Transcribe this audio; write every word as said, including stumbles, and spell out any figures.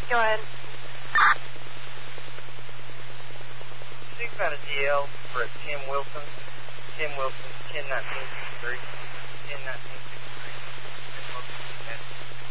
Go ahead. Think about a D L for a Tim Wilson. Tim Wilson, ten nineteen sixty-three.